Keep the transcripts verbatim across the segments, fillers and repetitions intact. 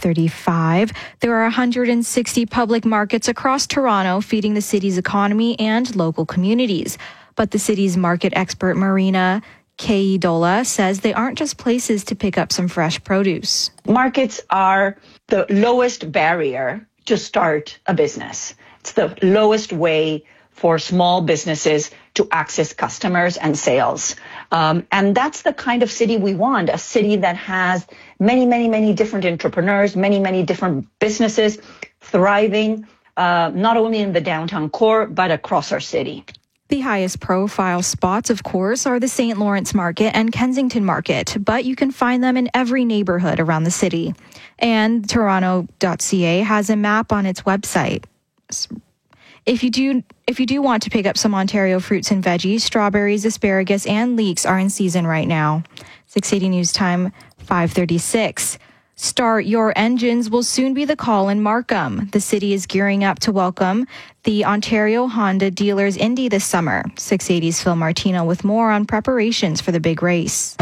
thirty-five. There are one hundred sixty public markets across Toronto feeding the city's economy and local communities. But the city's market expert Marina Keidola says they aren't just places to pick up some fresh produce. Markets are the lowest barrier to start a business. It's the lowest way for small businesses to access customers and sales. Um, and that's the kind of city we want, a city that has many, many, many different entrepreneurs, many, many different businesses thriving, uh, not only in the downtown core, but across our city. The highest profile spots, of course, are the Saint Lawrence Market and Kensington Market, but you can find them in every neighborhood around the city. And Toronto dot C A has a map on its website. If you do if you do want to pick up some Ontario fruits and veggies, strawberries, asparagus, and leeks are in season right now. six eighty News Time, five thirty-six. Start your engines will soon be the call in Markham. The city is gearing up to welcome the Ontario Honda Dealers Indy this summer. six eighty's Phil Martino with more on preparations for the big race.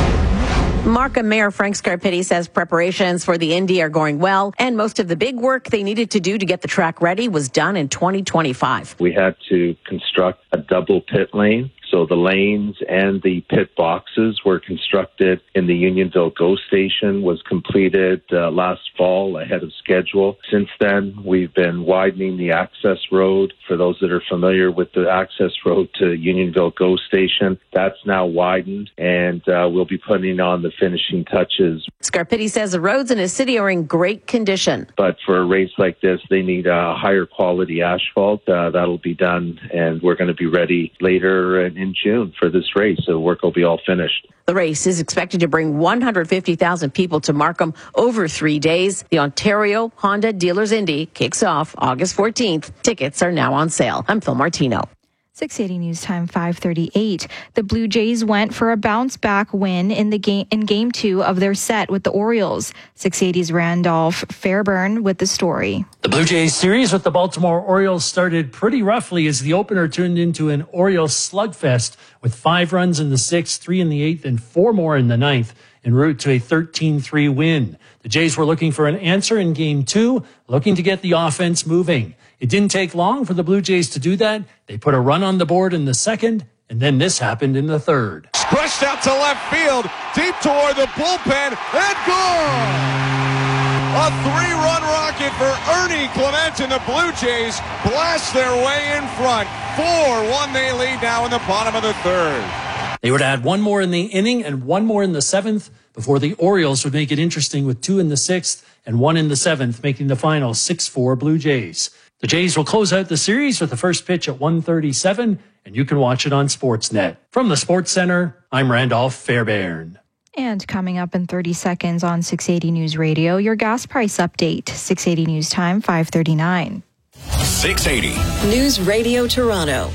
Markham Mayor Frank Scarpitti says preparations for the Indy are going well, and most of the big work they needed to do to get the track ready was done in twenty twenty-five. We had to construct a double pit lane. So the lanes and the pit boxes were constructed in the Unionville GO station, was completed uh, last fall ahead of schedule. Since then, we've been widening the access road. For those that are familiar with the access road to Unionville GO station, that's now widened, and uh, we'll be putting on the finishing touches. Scarpitti says the roads in his city are in great condition. But for a race like this, they need a higher quality asphalt. Uh, that'll be done, and we're going to be ready later in in June for this race. So work will be all finished. The race is expected to bring one hundred fifty thousand people to Markham over three days. The Ontario Honda Dealers Indy kicks off August fourteenth. Tickets are now on sale. I'm Phil Martino. six eighty News Time, five thirty-eight. The Blue Jays went for a bounce-back win in the game in Game Two of their set with the Orioles. six eighty's Randolph Fairburn with the story. The Blue Jays series with the Baltimore Orioles started pretty roughly as the opener turned into an Orioles slugfest with five runs in the sixth, three in the eighth, and four more in the ninth, en route to a thirteen three win. The Jays were looking for an answer in Game Two, looking to get the offense moving. It didn't take long for the Blue Jays to do that. They put a run on the board in the second, and then this happened in the third. Crushed out to left field, deep toward the bullpen, and gone! A three-run rocket for Ernie Clement, and the Blue Jays blast their way in front. four one they lead now in the bottom of the third. They would add one more in the inning and one more in the seventh before the Orioles would make it interesting with two in the sixth and one in the seventh, making the final six four Blue Jays. The Jays will close out the series with the first pitch at one thirty-seven, and you can watch it on Sportsnet. From the Sports Center, I'm Randolph Fairbairn. And coming up in thirty seconds on six eighty News Radio, your gas price update. six eighty News Time, five thirty-nine. six eighty News Radio Toronto.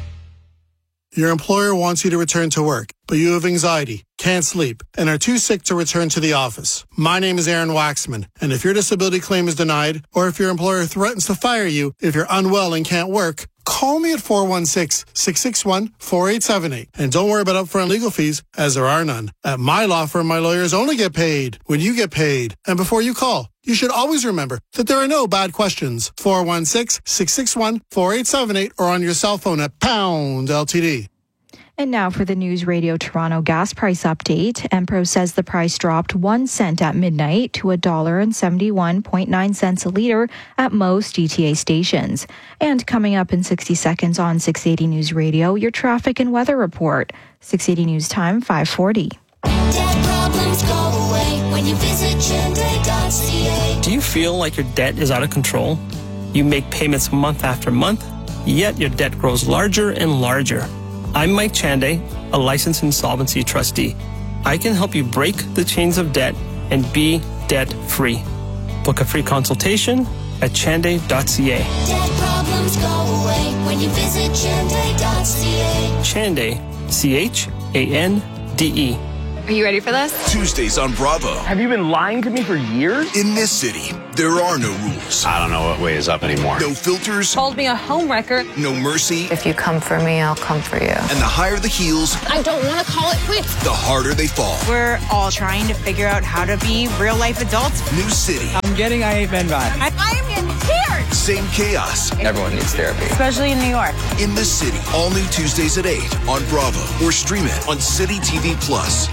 Your employer wants you to return to work, but you have anxiety, can't sleep, and are too sick to return to the office. My name is Aaron Waxman, and if your disability claim is denied, or if your employer threatens to fire you if you're unwell and can't work, call me at four one six, six six one, four eight seven eight. And don't worry about upfront legal fees, as there are none. At my law firm, my lawyers only get paid when you get paid. And before you call, you should always remember that there are no bad questions. four one six, six six one, four eight seven eight or on your cell phone at pound L T D. And now for the News Radio Toronto gas price update. Empro says the price dropped one cent at midnight to one dollar and seventy-one point nine cents a litre at most G T A stations. And coming up in sixty seconds on six eighty News Radio, your traffic and weather report. six eighty News Time, five forty. Debt problems go away when you visit Chende dot C A. Do you feel like your debt is out of control? You make payments month after month, yet your debt grows larger and larger. I'm Mike Chande, a licensed insolvency trustee. I can help you break the chains of debt and be debt-free. Book a free consultation at chande dot c a. Debt problems go away when you visit Chende dot C A. Chande, C H A N D E. Are you ready for this? Tuesdays on Bravo. Have you been lying to me for years? In this city, there are no rules. I don't know what way is up anymore. No filters. Called me a homewrecker. No mercy. If you come for me, I'll come for you. And the higher the heels, I don't want to call it quits. the harder they fall. We're all trying to figure out how to be real-life adults. New city. I'm getting I Hate Men vibes. I, I am in tears. Same chaos. Everyone needs therapy. Especially in New York. In the City. All new Tuesdays at eight on Bravo. Or stream it on City T V Plus.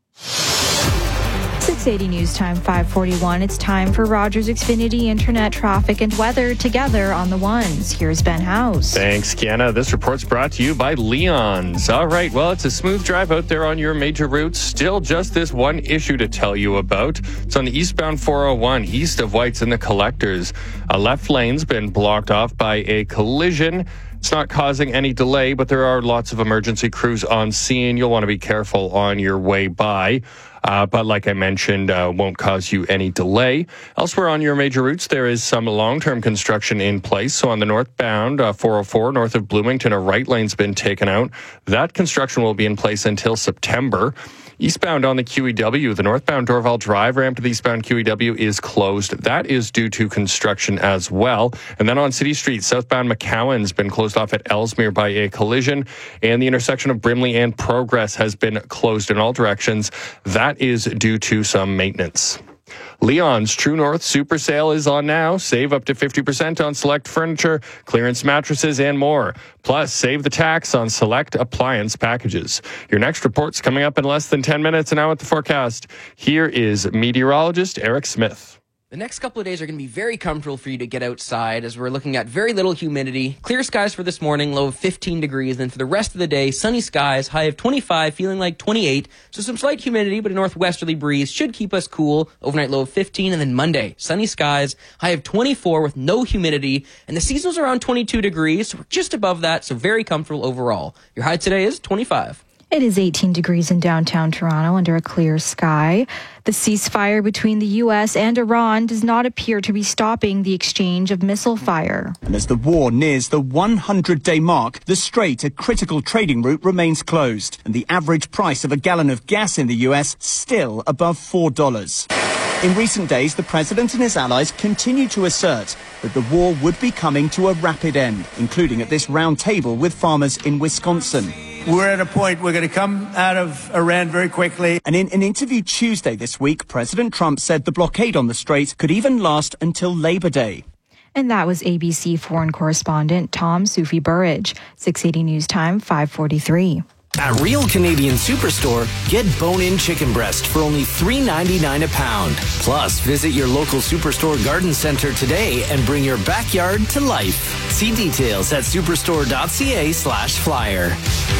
six eighty News Time, five forty-one. It's time for Rogers Xfinity Internet traffic and weather together on the ones. Here's Ben House. Thanks, Kiana. This report's brought to you by Leon's. All right, well, it's a smooth drive out there on your major routes. Still just this one issue to tell you about. It's on the eastbound four oh one, east of White's and the Collectors. A left lane's been blocked off by a collision. It's not causing any delay, but there are lots of emergency crews on scene. You'll want to be careful on your way by. Uh, but like I mentioned, uh, won't cause you any delay. Elsewhere on your major routes, there is some long-term construction in place. So on the northbound uh, four oh four, north of Bloomington, a right lane's been taken out. That construction will be in place until September. Eastbound on the Q E W, the northbound Dorval Drive ramp to the eastbound Q E W is closed. That is due to construction as well. And then on City Street, southbound McCowan's been closed off at Ellesmere by a collision. And the intersection of Brimley and Progress has been closed in all directions. That is due to some maintenance. Leon's True North Super Sale is on now. Save up to fifty percent on select furniture, clearance mattresses, and more. Plus, save the tax on select appliance packages. Your next report's coming up in less than ten minutes. And now with the forecast, here is meteorologist Eric Smith. The next couple of days are going to be very comfortable for you to get outside as we're looking at very little humidity. Clear skies for this morning, low of fifteen degrees. Then for the rest of the day, sunny skies, high of twenty-five, feeling like twenty-eight. So some slight humidity, but a northwesterly breeze should keep us cool. Overnight low of fifteen. And then Monday, sunny skies, high of twenty-four with no humidity. And the seasonal's around twenty-two degrees. So we're just above that, so very comfortable overall. Your high today is twenty-five. It is eighteen degrees in downtown Toronto under a clear sky. The ceasefire between the U S and Iran does not appear to be stopping the exchange of missile fire. And as the war nears the hundred-day mark, the Strait, a critical trading route, remains closed. And the average price of a gallon of gas in the U S still above four dollars. In recent days, the president and his allies continue to assert that the war would be coming to a rapid end, including at this round table with farmers in Wisconsin. We're at a point we're going to come out of Iran very quickly. And in an interview Tuesday this week, President Trump said the blockade on the Strait could even last until Labor Day. And that was A B C foreign correspondent Tom Sufi Burridge. six eighty News Time, five forty-three. At Real Canadian Superstore, get bone-in chicken breast for only three ninety-nine a pound. Plus, visit your local Superstore garden center today and bring your backyard to life. See details at superstore.ca slash flyer.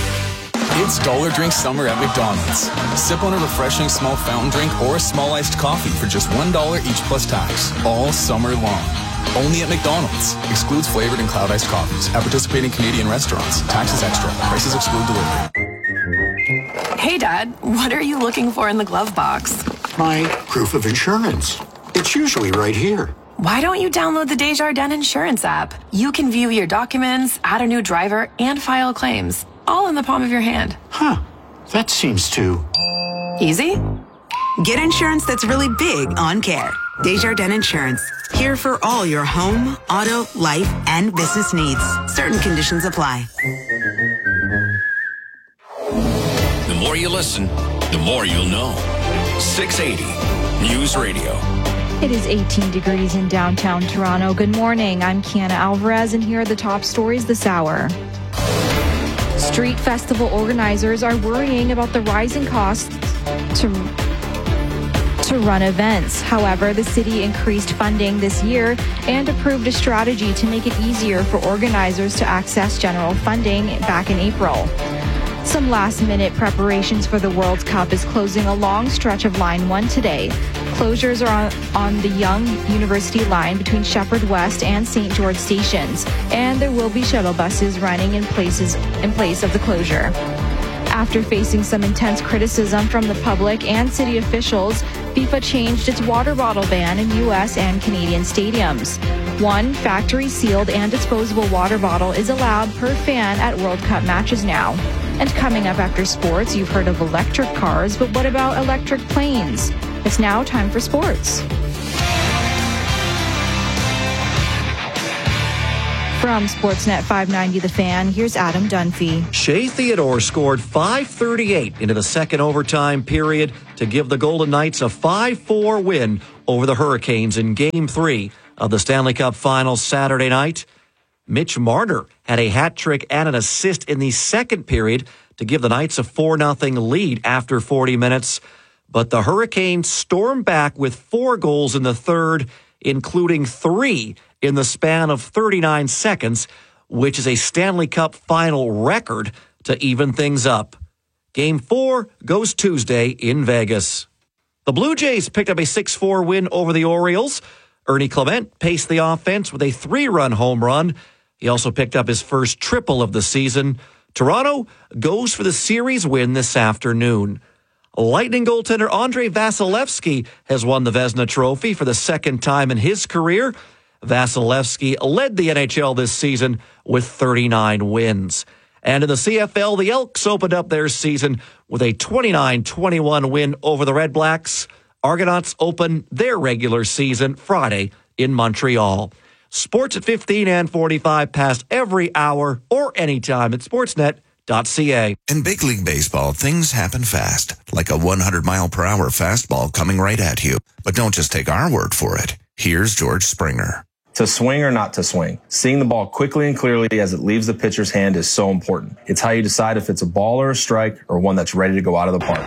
It's Dollar Drink Summer at McDonald's. Sip on a refreshing small fountain drink or a small iced coffee for just one dollar each plus tax, all summer long. Only at McDonald's. Excludes flavored and cloud iced coffees. At participating Canadian restaurants. Taxes extra. Prices exclude delivery. Hey, Dad. What are you looking for in the glove box? My proof of insurance. It's usually right here. Why don't you download the Desjardins Insurance app? You can view your documents, add a new driver, and file claims. All in the palm of your hand. Huh. That seems too... easy? Get insurance that's really big on care. Desjardins Insurance. Here for all your home, auto, life, and business needs. Certain conditions apply. The more you listen, the more you'll know. six eighty News Radio. It is eighteen degrees in downtown Toronto. Good morning. I'm Kiana Alvarez, and here are the top stories this hour. Street festival organizers are worrying about the rising costs to to run events. However, the city increased funding this year and approved a strategy to make it easier for organizers to access general funding back in April. Some last-minute preparations for the World Cup is closing a long stretch of Line one today. Closures are on, on the Yonge University line between Shepherd West and Saint George stations, and there will be shuttle buses running in places in place of the closure. After facing some intense criticism from the public and city officials, FIFA changed its water bottle ban in U S and Canadian stadiums. One factory-sealed and disposable water bottle is allowed per fan at World Cup matches now. And coming up after sports, you've heard of electric cars, but what about electric planes? It's now time for sports. From Sportsnet five ninety The Fan, here's Adam Dunphy. Shea Theodore scored five thirty-eight into the second overtime period to give the Golden Knights a five four win over the Hurricanes in Game three of the Stanley Cup Finals Saturday night. Mitch Marner had a hat trick and an assist in the second period to give the Knights a four nothing lead after forty minutes. But the Hurricanes stormed back with four goals in the third, including three in the span of thirty-nine seconds, which is a Stanley Cup final record to even things up. Game four goes Tuesday in Vegas. The Blue Jays picked up a six four win over the Orioles. Ernie Clement paced the offense with a three-run home run. He also picked up his first triple of the season. Toronto goes for the series win this afternoon. Lightning goaltender Andrei Vasilevsky has won the Vezina Trophy for the second time in his career. Vasilevsky led the N H L this season with thirty-nine wins. And in the C F L, the Elks opened up their season with a twenty-nine twenty-one win over the Red Blacks. Argonauts open their regular season Friday in Montreal. Sports at fifteen and forty-five past every hour or anytime at sportsnet dot c a. In Big League Baseball, things happen fast, like a one hundred mile per hour fastball coming right at you. But don't just take our word for it. Here's George Springer. To swing or not to swing, seeing the ball quickly and clearly as it leaves the pitcher's hand is so important. It's how you decide if it's a ball or a strike or one that's ready to go out of the park.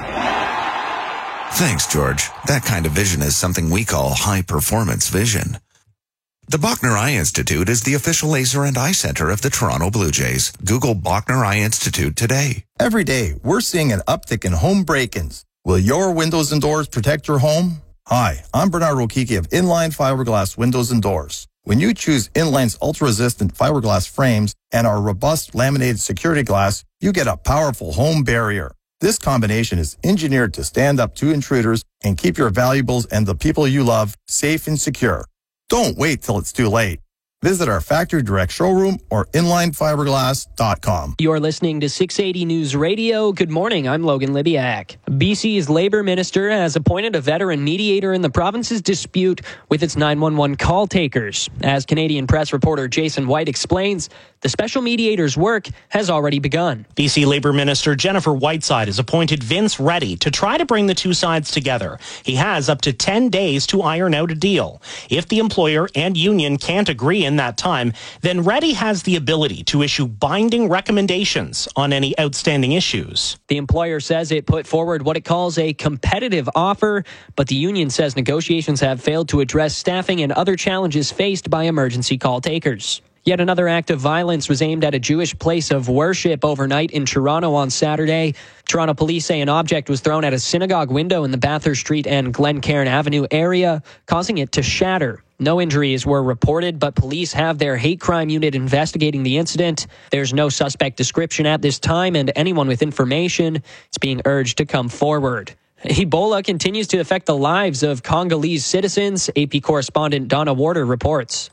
Thanks, George. That kind of vision is something we call high-performance vision. The Bachner Eye Institute is the official laser and eye center of the Toronto Blue Jays. Google Bachner Eye Institute today. Every day, we're seeing an uptick in home break-ins. Will your windows and doors protect your home? Hi, I'm Bernard Rokiki of Inline Fiberglass Windows and Doors. When you choose Inline's ultra-resistant fiberglass frames and our robust laminated security glass, you get a powerful home barrier. This combination is engineered to stand up to intruders and keep your valuables and the people you love safe and secure. Don't wait till it's too late. Visit our factory direct showroom or inline fiberglass dot com. You're listening to six eighty News Radio. Good morning, I'm Logan Libiak. B C's Labour Minister has appointed a veteran mediator in the province's dispute with its nine one one call takers. As Canadian Press reporter Jason White explains, the special mediator's work has already begun. B C Labour Minister Jennifer Whiteside has appointed Vince Reddy to try to bring the two sides together. He has up to ten days to iron out a deal. If the employer and union can't agree in that time, then Reddy has the ability to issue binding recommendations on any outstanding issues. The employer says it put forward what it calls a competitive offer, but the union says negotiations have failed to address staffing and other challenges faced by emergency call takers. Yet another act of violence was aimed at a Jewish place of worship overnight in Toronto on Saturday. Toronto police say an object was thrown at a synagogue window in the Bathurst Street and Glencairn Avenue area, causing it to shatter. No injuries were reported, but police have their hate crime unit investigating the incident. There's no suspect description at this time, and anyone with information is being urged to come forward. Ebola continues to affect the lives of Congolese citizens. A P correspondent Donna Warder reports.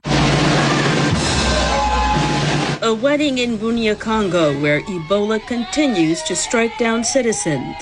A wedding in Bunia, Congo, where Ebola continues to strike down citizens.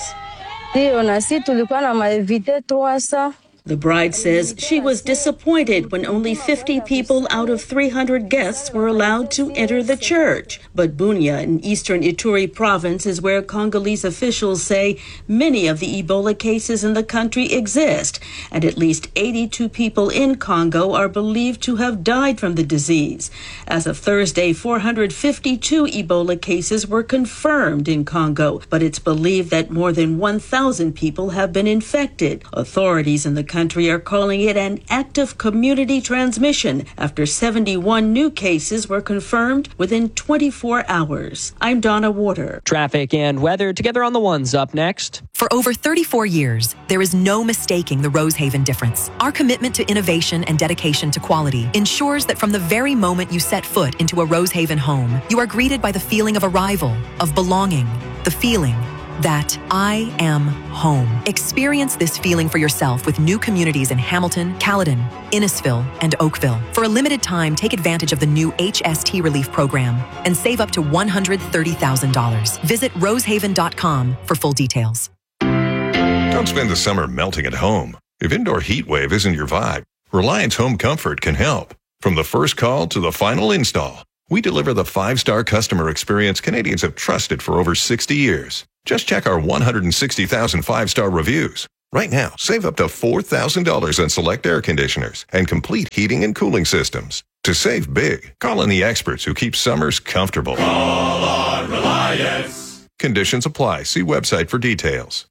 The bride says she was disappointed when only fifty people out of three hundred guests were allowed to enter the church. But Bunia in eastern Ituri province is where Congolese officials say many of the Ebola cases in the country exist, and at least eighty-two people in Congo are believed to have died from the disease. As of Thursday, four hundred fifty-two Ebola cases were confirmed in Congo, but it's believed that more than one thousand people have been infected. Authorities in the country are calling it an active community transmission after seventy-one new cases were confirmed within twenty-four hours. I'm Donna Warder. Traffic and weather together on the ones up next. For over thirty-four years, there is no mistaking the Rosehaven difference. Our commitment to innovation and dedication to quality ensures that from the very moment you set foot into a Rosehaven home, you are greeted by the feeling of arrival, of belonging, the feeling that I am home. Experience this feeling for yourself with new communities in Hamilton, Caledon, Innisfil, and Oakville. For a limited time, take advantage of the new H S T Relief Program and save up to one hundred thirty thousand dollars. Visit rosehaven dot com for full details. Don't spend the summer melting at home. If indoor heat wave isn't your vibe, Reliance Home Comfort can help. From the first call to the final install, we deliver the five-star customer experience Canadians have trusted for over sixty years. Just check our one hundred sixty thousand five-star reviews. Right now, save up to four thousand dollars on select air conditioners and complete heating and cooling systems. To save big, call on the experts who keep summers comfortable. Call on Reliance. Conditions apply. See website for details.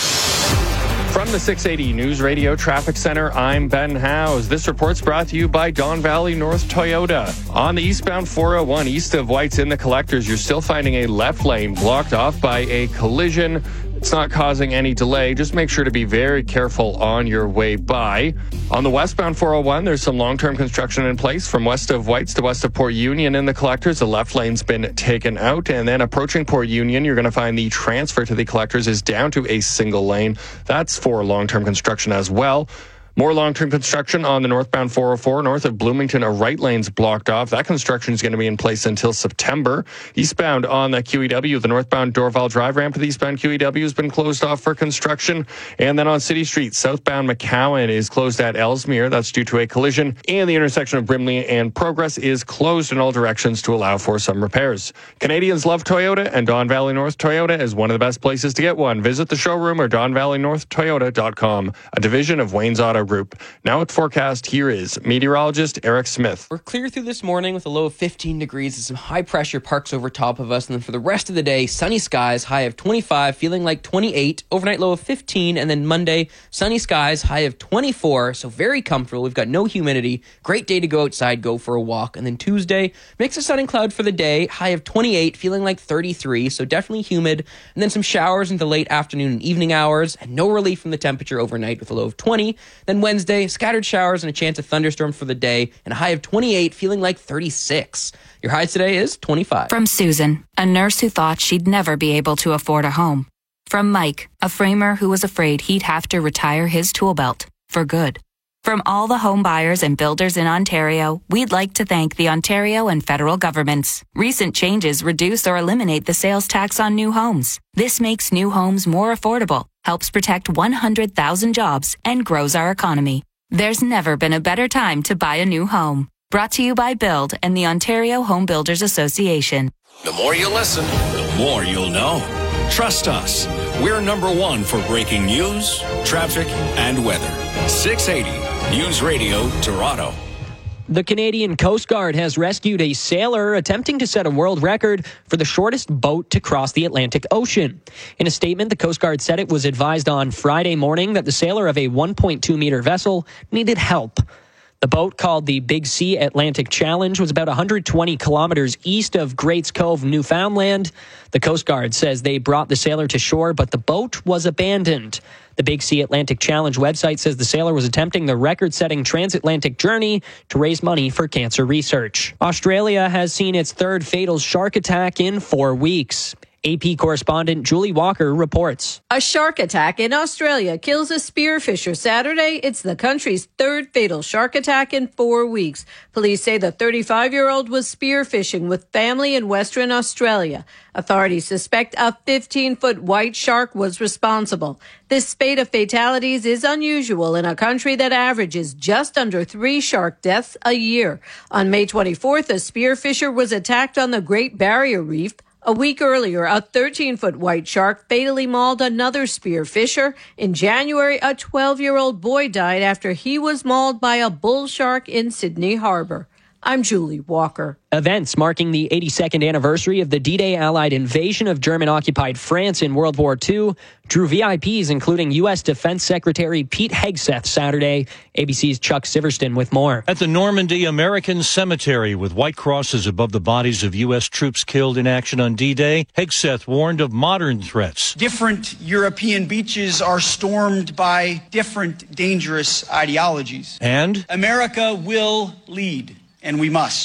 From the six eighty News Radio Traffic Center, I'm Ben Howes. This report's brought to you by Don Valley North Toyota. On the eastbound four oh one east of White's in the Collectors, you're still finding a left lane blocked off by a collision. It's not causing any delay. Just make sure to be very careful on your way by. On the westbound four oh one, there's some long-term construction in place from west of White's to west of Port Union in the Collectors. The left lane's been taken out. And then approaching Port Union, you're going to find the transfer to the Collectors is down to a single lane. That's for long-term construction as well. More long-term construction on the northbound four oh four north of Bloomington. A right lane's blocked off. That construction is going to be in place until September. Eastbound on the Q E W, the northbound Dorval Drive ramp to the eastbound Q E W has been closed off for construction. And then on City Street, southbound McCowan is closed at Ellesmere. That's due to a collision. And the intersection of Brimley and Progress is closed in all directions to allow for some repairs. Canadians love Toyota, and Don Valley North Toyota is one of the best places to get one. Visit the showroom or don valley north toyota dot com, a division of Wayne's Auto Group. Now at forecast, here is meteorologist Eric Smith. We're clear through this morning with a low of fifteen degrees and some high pressure parks over top of us. And then for the rest of the day, sunny skies, high of twenty-five, feeling like twenty-eight, overnight low of fifteen. And then Monday, sunny skies, high of twenty-four. So very comfortable. We've got no humidity. Great day to go outside, go for a walk. And then Tuesday, mix of sun and cloud for the day, high of twenty-eight, feeling like thirty-three. So definitely humid. And then some showers into late afternoon and evening hours, and no relief from the temperature overnight with a low of twenty. Then Wednesday, scattered showers and a chance of thunderstorms for the day, and a high of twenty-eight, feeling like thirty-six. Your high today is twenty-five. From Susan, a nurse who thought she'd never be able to afford a home. From Mike, a framer who was afraid he'd have to retire his tool belt for good. From all the home buyers and builders in Ontario, we'd like to thank the Ontario and federal governments. Recent changes reduce or eliminate the sales tax on new homes. This makes new homes more affordable, helps protect one hundred thousand jobs, and grows our economy. There's never been a better time to buy a new home. Brought to you by Build and the Ontario Home Builders Association. The more you listen, the more you'll know. Trust us. We're number one for breaking news, traffic, and weather. six eighty News Radio Toronto. The Canadian Coast Guard has rescued a sailor attempting to set a world record for the shortest boat to cross the Atlantic Ocean. In a statement, the Coast Guard said it was advised on Friday morning that the sailor of a one point two meter vessel needed help. The boat, called the Big Sea Atlantic Challenge, was about one hundred twenty kilometers east of Greats Cove, Newfoundland. The Coast Guard says they brought the sailor to shore, but the boat was abandoned. The Big Sea Atlantic Challenge website says the sailor was attempting the record-setting transatlantic journey to raise money for cancer research. Australia has seen its third fatal shark attack in four weeks. A P correspondent Julie Walker reports. A shark attack in Australia kills a spearfisher Saturday. It's the country's third fatal shark attack in four weeks. Police say the thirty-five-year-old was spearfishing with family in Western Australia. Authorities suspect a fifteen-foot white shark was responsible. This spate of fatalities is unusual in a country that averages just under three shark deaths a year. On May twenty-fourth, a spearfisher was attacked on the Great Barrier Reef. A week earlier, a thirteen-foot white shark fatally mauled another spearfisher. In January, a twelve-year-old boy died after he was mauled by a bull shark in Sydney Harbor. I'm Julie Walker. Events marking the eighty-second anniversary of the D-Day Allied invasion of German-occupied France in World War Two drew V I Ps, including U S Defense Secretary Pete Hegseth Saturday. A B C's Chuck Siverston with more. At the Normandy American Cemetery, with white crosses above the bodies of U S troops killed in action on D-Day, Hegseth warned of modern threats. Different European beaches are stormed by different dangerous ideologies. And? America will lead. And we must.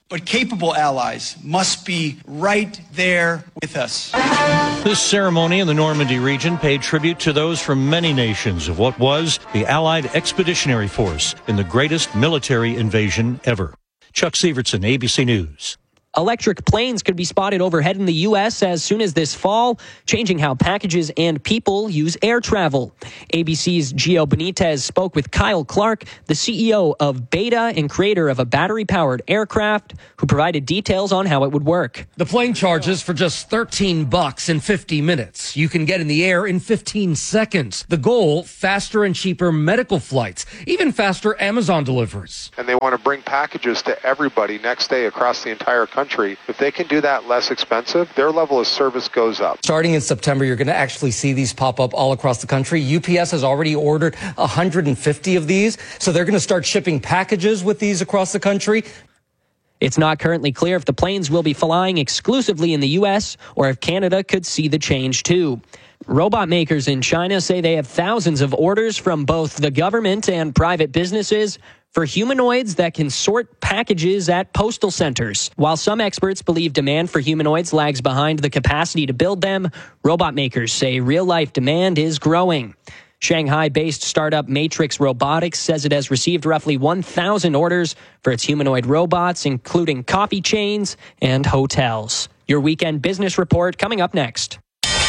but capable allies must be right there with us. This ceremony in the Normandy region paid tribute to those from many nations of what was the Allied Expeditionary Force in the greatest military invasion ever. Chuck Sievertson, A B C News. Electric planes could be spotted overhead in the U S as soon as this fall, changing how packages and people use air travel. A B C's Gio Benitez spoke with Kyle Clark, the C E O of Beta and creator of a battery-powered aircraft, who provided details on how it would work. The plane charges for just thirteen bucks in fifty minutes. You can get in the air in fifteen seconds. The goal, faster and cheaper medical flights, even faster Amazon deliveries. And they want to bring packages to everybody next day across the entire country. If they can do that less expensive, their level of service goes up. Starting in September, you're going to actually see these pop up all across the country. U P S has already ordered one hundred fifty of these, so they're going to start shipping packages with these across the country. It's not currently clear if the planes will be flying exclusively in the U S or if Canada could see the change too. Robot makers in China say they have thousands of orders from both the government and private businesses for humanoids that can sort packages at postal centers. While some experts believe demand for humanoids lags behind the capacity to build them, robot makers say real-life demand is growing. Shanghai-based startup Matrix Robotics says it has received roughly one thousand orders for its humanoid robots, including coffee chains and hotels. Your weekend business report coming up next.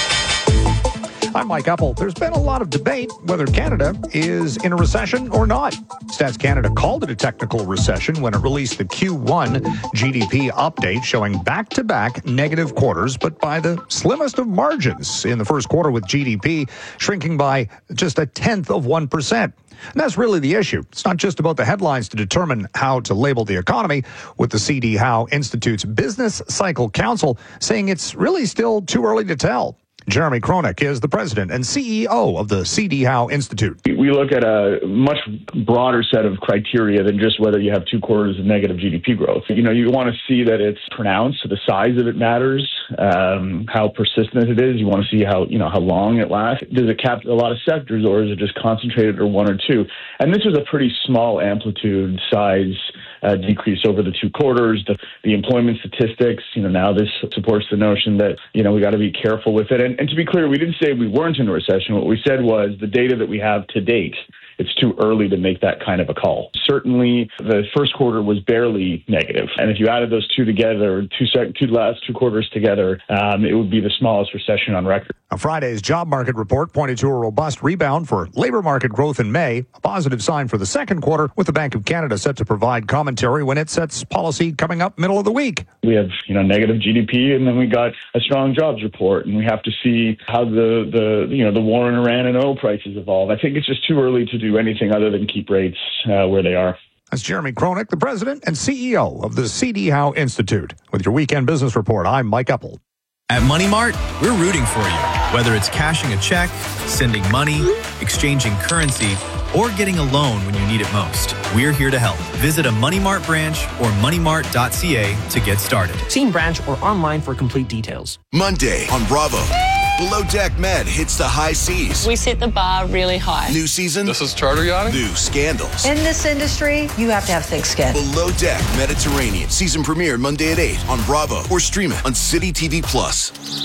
I'm Mike Uppel. There's been a lot of debate whether Canada is in a recession or not. Stats Canada called it a technical recession when it released the Q one G D P update showing back-to-back negative quarters, but by the slimmest of margins in the first quarter, with G D P shrinking by just a tenth of one percent. And that's really the issue. It's not just about the headlines to determine how to label the economy, with the C D Howe Institute's Business Cycle Council saying it's really still too early to tell. Jeremy Kronick is the president and C E O of the C D Howe Institute. We look at a much broader set of criteria than just whether you have two quarters of negative G D P growth. You know, you want to see that it's pronounced, so the size of it matters, um, how persistent it is. You want to see how, you know, how long it lasts. Does it cap a lot of sectors, or is it just concentrated or one or two? And this was a pretty small amplitude size Uh, decrease over the two quarters. The, the employment statistics, you know, now this supports the notion that, you know, we got to be careful with it. And, and to be clear, we didn't say we weren't in a recession. What we said was the data that we have to date, it's too early to make that kind of a call. Certainly, the first quarter was barely negative. And if you added those two together, two, sec- two last two quarters together, um, it would be the smallest recession on record. A Friday's job market report pointed to a robust rebound for labor market growth in May, a positive sign for the second quarter, with the Bank of Canada set to provide commentary when it sets policy coming up middle of the week. We have, you know, negative G D P, and then we got a strong jobs report, and we have to see how the, the you know, the war in Iran and oil prices evolve. I think it's just too early to do anything other than keep rates uh, where they are. That's Jeremy Kronick, the president and C E O of the C D Howe Institute. With your weekend business report, I'm Mike Uppel. At Money Mart, we're rooting for you. Whether it's cashing a check, sending money, exchanging currency, or getting a loan when you need it most, we're here to help. Visit a Money Mart branch or money mart dot c a to get started. See in branch or online for complete details. Monday on Bravo. Below Deck Med hits the high seas. We set the bar really high. New season. This is charter yachting. New scandals. In this industry, you have to have thick skin. Below Deck Mediterranean. Season premiere Monday at eight on Bravo or stream it on City T V Plus.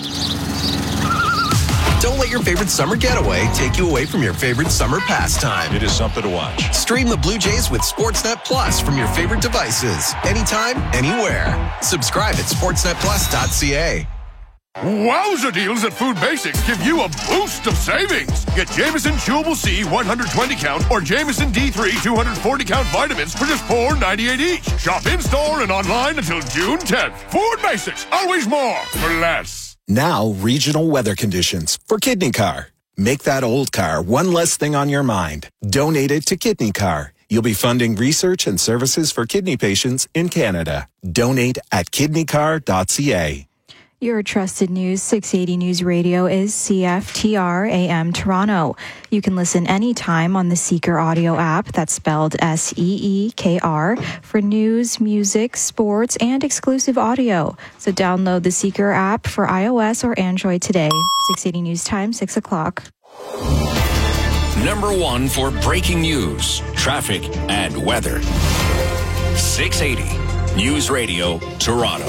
Don't let your favorite summer getaway take you away from your favorite summer pastime. It is something to watch. Stream the Blue Jays with Sportsnet Plus from your favorite devices. Anytime, anywhere. Subscribe at sportsnet plus dot c a. Wowza deals at Food Basics give you a boost of savings. Get Jameson Chewable C one hundred twenty count or Jameson D three two hundred forty count vitamins for just four ninety-eight each. Shop in-store and online until June tenth. Food Basics, always more for less. Now, regional weather conditions for Kidney Car. Make that old car one less thing on your mind. Donate it to Kidney Car. You'll be funding research and services for kidney patients in Canada. Donate at kidney car dot c a. Your trusted news, six eighty News Radio, is C F T R A M Toronto. You can listen anytime on the Seeker audio app, that's spelled S E E K R, for news, music, sports, and exclusive audio. So download the Seeker app for iOS or Android today. six eighty News Time, six o'clock. Number one for breaking news, traffic, and weather. six eighty News Radio Toronto.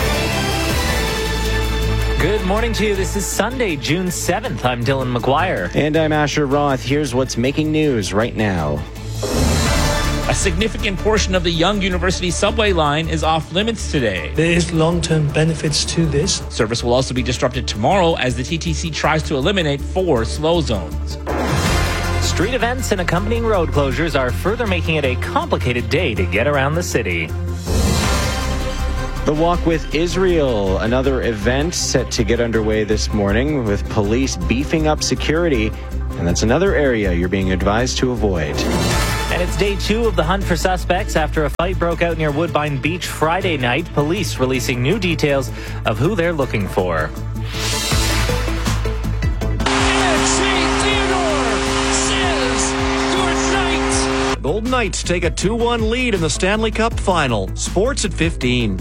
Good morning to you. This is Sunday, June seventh. I'm Dylan McGuire. And I'm Asher Roth. Here's what's making news right now. A significant portion of the Yonge University subway line is off limits today. There is long-term benefits to this. Service will also be disrupted tomorrow as the T T C tries to eliminate four slow zones. Street events and accompanying road closures are further making it a complicated day to get around the city. The Walk with Israel, another event set to get underway this morning with police beefing up security. And that's another area you're being advised to avoid. And it's day two of the hunt for suspects after a fight broke out near Woodbine Beach Friday night. Police releasing new details of who they're looking for. Golden Knights take a two one lead in the Stanley Cup Final. Sports at fifteen.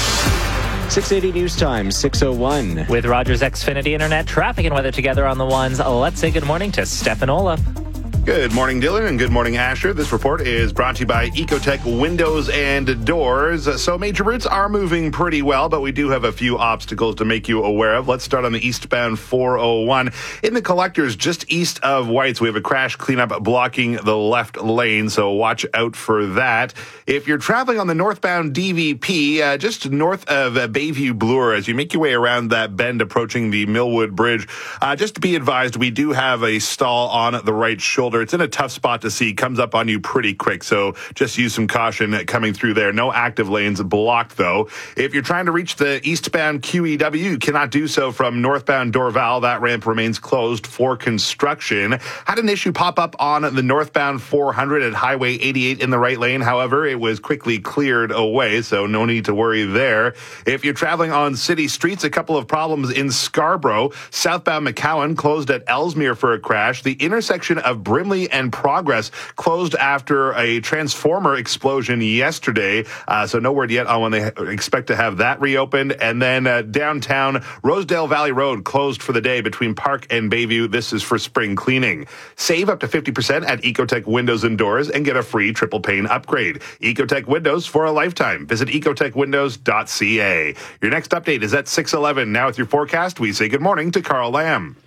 six eighty News Time, six oh one. With Rogers Xfinity Internet, traffic and weather together on the ones. Let's say good morning to Stefan Olaf. Good morning, Dylan, and good morning, Asher. This report is brought to you by Ecotech Windows and Doors. So major routes are moving pretty well, but we do have a few obstacles to make you aware of. Let's start on the eastbound four oh one. In the collectors, just east of Whites, we have a crash cleanup blocking the left lane, so watch out for that. If you're traveling on the northbound D V P, uh, just north of uh, Bayview Bloor, as you make your way around that bend approaching the Millwood Bridge, uh, just to be advised, we do have a stall on the right shoulder. It's in a tough spot to see, comes up on you pretty quick, so just use some caution coming through there. No active lanes blocked, though. If you're trying to reach the eastbound Q E W, you cannot do so from northbound Dorval. That ramp remains closed for construction. Had an issue pop up on the northbound four hundred at Highway eighty-eight in the right lane. However, it was quickly cleared away, so no need to worry there. If you're traveling on city streets, a couple of problems in Scarborough. Southbound McCowan closed at Ellesmere for a crash. The intersection of Brimley and Progress closed after a transformer explosion yesterday. Uh, so no word yet on when they expect to have that reopened. And then uh, downtown, Rosedale Valley Road closed for the day between Park and Bayview. This is for spring cleaning. Save up to fifty percent at Ecotech Windows and Doors and get a free triple pane upgrade. Ecotech Windows for a lifetime. Visit ecotech windows dot c a. Your next update is at six eleven. Now with your forecast, we say good morning to Carl Lamb.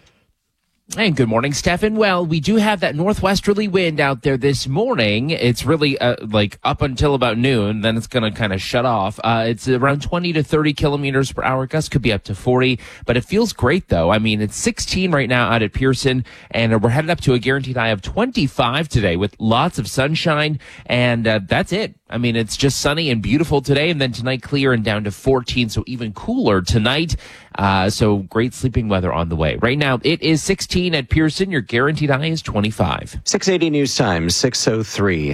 And good morning, Stefan. Well, we do have that northwesterly wind out there this morning. It's really uh, like up until about noon. Then it's going to kind of shut off. Uh, it's around twenty to thirty kilometers per hour. Gusts could be up to forty, but it feels great though. I mean, it's sixteen right now out at Pearson, and we're headed up to a guaranteed high of twenty-five today with lots of sunshine. And uh, that's it. I mean, it's just sunny and beautiful today, and then tonight clear and down to fourteen, so even cooler tonight. Uh, so great sleeping weather on the way. Right now, it is sixteen at Pearson. Your guaranteed high is twenty-five. six eighty News Time, six oh three.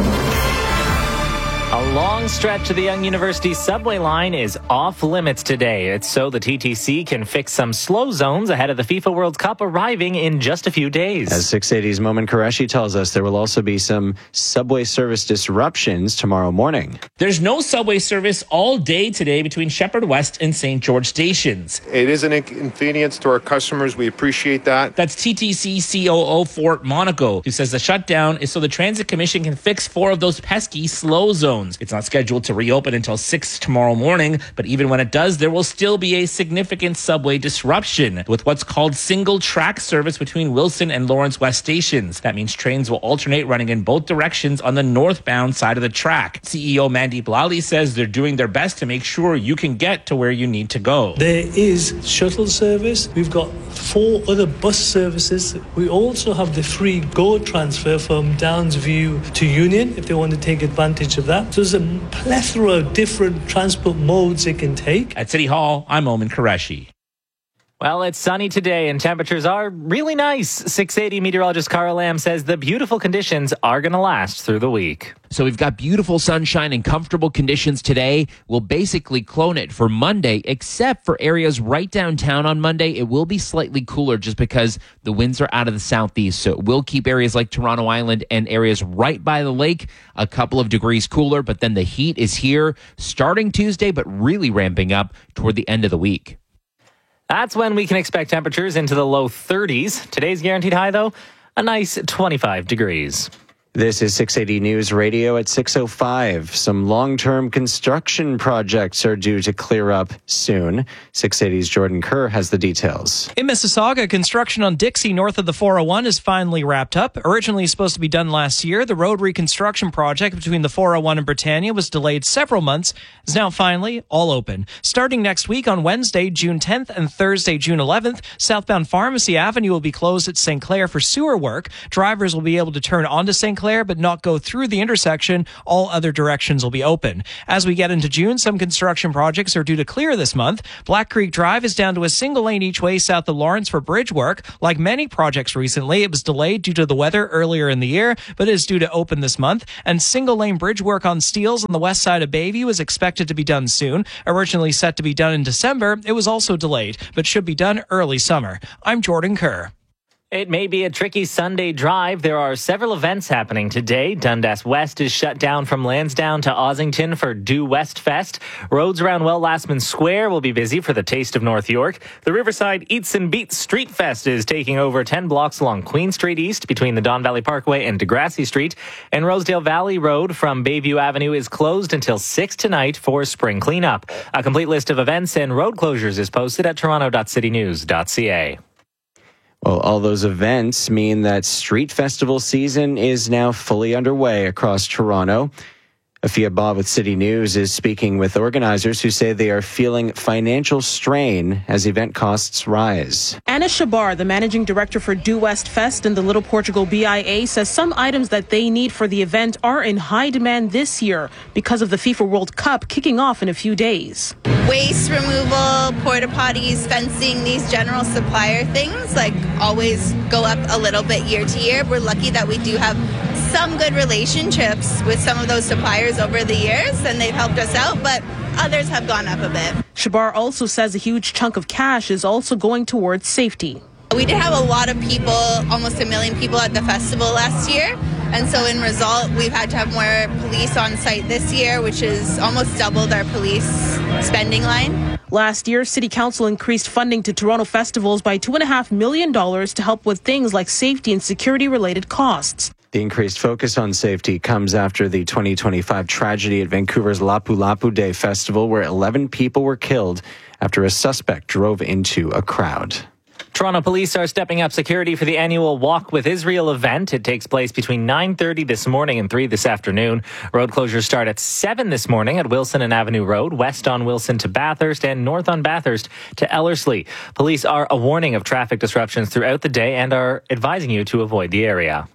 A long stretch of the Yonge University subway line is off limits today. It's so the T T C can fix some slow zones ahead of the FIFA World Cup arriving in just a few days. As six eighty's Momin Qureshi tells us, there will also be some subway service disruptions tomorrow morning. There's no subway service all day today between Shepherd West and Saint George stations. It is an inconvenience to our customers. We appreciate that. That's T T C C O O Fort Monaco, who says the shutdown is so the Transit Commission can fix four of those pesky slow zones. It's not scheduled to reopen until six tomorrow morning, but even when it does, there will still be a significant subway disruption with what's called single track service between Wilson and Lawrence West stations. That means trains will alternate running in both directions on the northbound side of the track. C E O Mandy Blally says they're doing their best to make sure you can get to where you need to go. There is shuttle service. We've got four other bus services. We also have the free GO transfer from Downsview to Union if they want to take advantage of that. So there's a plethora of different transport modes it can take. At City Hall, I'm Momin Qureshi. Well, it's sunny today and temperatures are really nice. six eighty meteorologist Carl Lamb says the beautiful conditions are going to last through the week. So we've got beautiful sunshine and comfortable conditions today. We'll basically clone it for Monday, except for areas right downtown on Monday. It will be slightly cooler just because the winds are out of the southeast. So it will keep areas like Toronto Island and areas right by the lake a couple of degrees cooler. But then the heat is here starting Tuesday, but really ramping up toward the end of the week. That's when we can expect temperatures into the low thirties. Today's guaranteed high, though, a nice twenty-five degrees. This is six eighty News Radio at six oh five. Some long-term construction projects are due to clear up soon. six eighty's Jordan Kerr has the details. In Mississauga, construction on Dixie north of the four oh one is finally wrapped up. Originally supposed to be done last year, the road reconstruction project between the four oh one and Britannia was delayed several months. Is now finally all open. Starting next week on Wednesday, June tenth and Thursday, June eleventh, southbound Pharmacy Avenue will be closed at Saint Clair for sewer work. Drivers will be able to turn onto Saint Clair but not go through the intersection. All other directions will be open. As we get into June, some construction projects are due to clear this month. Black Creek Drive is down to a single lane each way south of Lawrence for bridge work. Like many projects recently, it was delayed due to the weather earlier in the year, but is due to open this month. And single lane bridge work on Steeles on the west side of Bayview is expected to be done soon. Originally set to be done in December, it was also delayed, but should be done early summer. I'm Jordan Kerr. It may be a tricky Sunday drive. There are several events happening today. Dundas West is shut down from Lansdowne to Ossington for Due West Fest. Roads around Well Lastman Square will be busy for the Taste of North York. The Riverside Eats and Beats Street Fest is taking over ten blocks along Queen Street East between the Don Valley Parkway and Degrassi Street. And Rosedale Valley Road from Bayview Avenue is closed until six tonight for spring cleanup. A complete list of events and road closures is posted at toronto dot city news dot c a. Well, all those events mean that street festival season is now fully underway across Toronto. Afia Bob with City News is speaking with organizers who say they are feeling financial strain as event costs rise. Anna Shabar, the managing director for Due West Fest and the Little Portugal B I A, says some items that they need for the event are in high demand this year because of the FIFA World Cup kicking off in a few days. Waste removal, porta potties, fencing, these general supplier things like always go up a little bit year to year. We're lucky that we do have some good relationships with some of those suppliers over the years, and they've helped us out, but others have gone up a bit. Shabar also says a huge chunk of cash is also going towards safety. We did have a lot of people, almost a million people at the festival last year, and so in result, we've had to have more police on site this year, which is almost doubled our police spending line. Last year, City Council increased funding to Toronto festivals by two point five million dollars to help with things like safety and security-related costs. The increased focus on safety comes after the twenty twenty-five tragedy at Vancouver's Lapu Lapu Day Festival, where eleven people were killed after a suspect drove into a crowd. Toronto police are stepping up security for the annual Walk with Israel event. It takes place between nine thirty this morning and three this afternoon. Road closures start at seven this morning at Wilson and Avenue Road, west on Wilson to Bathurst, and north on Bathurst to Ellerslie. Police are a warning of traffic disruptions throughout the day and are advising you to avoid the area.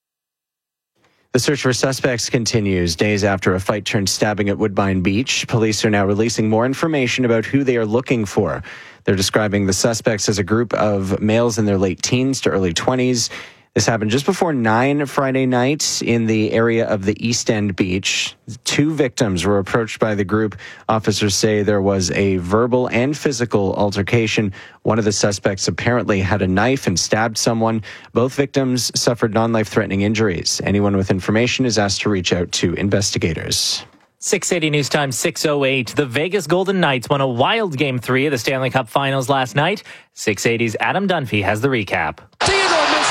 The search for suspects continues. Days after a fight turned stabbing at Woodbine Beach, police are now releasing more information about who they are looking for. They're describing the suspects as a group of males in their late teens to early twenties. This happened just before nine Friday night in the area of the East End Beach. Two victims were approached by the group. Officers say there was a verbal and physical altercation. One of the suspects apparently had a knife and stabbed someone. Both victims suffered non-life-threatening injuries. Anyone with information is asked to reach out to investigators. six eighty News Time, six oh eight. The Vegas Golden Knights won a wild Game three of the Stanley Cup Finals last night. six eighty's Adam Dunphy has the recap. Theodore missed.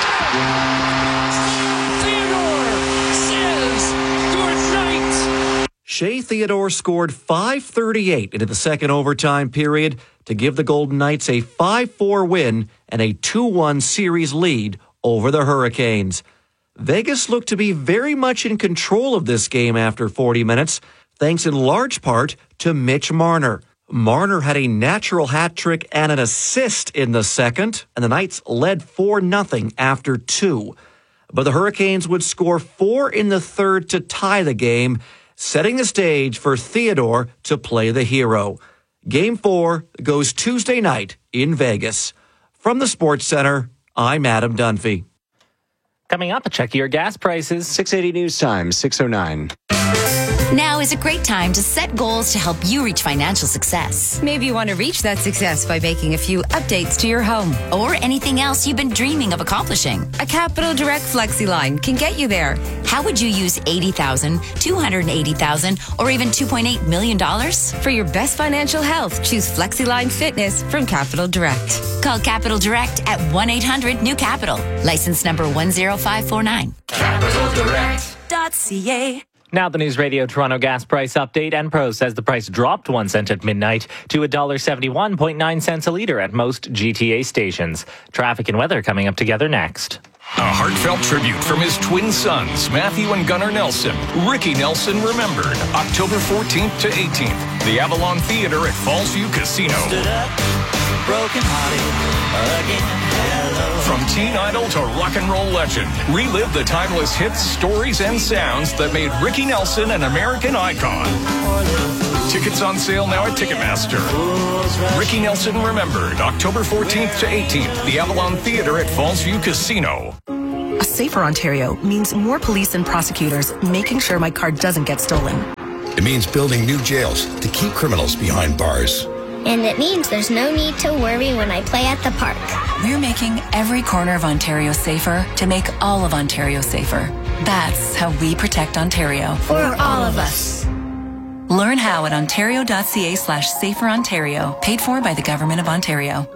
Theodore says your Knights. Shea Theodore scored five thirty-eight into the second overtime period to give the Golden Knights a five four win and a two one series lead over the Hurricanes. Vegas looked to be very much in control of this game after forty minutes, thanks in large part to Mitch Marner. Marner had a natural hat trick and an assist in the second, and the Knights led four nothing after two. But the Hurricanes would score four in the third to tie the game, setting the stage for Theodore to play the hero. Game four goes Tuesday night in Vegas. From the Sports Center, I'm Adam Dunphy. Coming up, check your gas prices. six eighty News Time, six oh nine. Now is a great time to set goals to help you reach financial success. Maybe you want to reach that success by making a few updates to your home. Or anything else you've been dreaming of accomplishing. A Capital Direct FlexiLine can get you there. How would you use eighty thousand dollars, two hundred eighty thousand dollars, or even two point eight million dollars? For your best financial health, choose FlexiLine Fitness from Capital Direct. Call Capital Direct at one eight hundred new capital. License number one zero five four nine. Capital Direct dot C A. Now the News Radio Toronto gas price update. Enpro says the price dropped one cent at midnight to one dollar seventy-one point nine cents a litre at most G T A stations. Traffic and weather coming up together next. A heartfelt tribute from his twin sons, Matthew and Gunnar Nelson. Ricky Nelson remembered, October fourteenth to eighteenth. The Avalon Theatre at Fallsview Casino. Stood up, broken hearted again. Hello. From teen idol to rock and roll legend, relive the timeless hits, stories, and sounds that made Ricky Nelson an American icon. Tickets on sale now at Ticketmaster. Ricky Nelson remembered, October fourteenth to eighteenth. The Avalon Theatre at Fallsview Casino. A safer Ontario means more police and prosecutors making sure my car doesn't get stolen. It means building new jails to keep criminals behind bars. And it means there's no need to worry when I play at the park. We're making every corner of Ontario safer to make all of Ontario safer. That's how we protect Ontario. For all of us. Learn how at ontario.ca slash safer Ontario. Paid for by the Government of Ontario.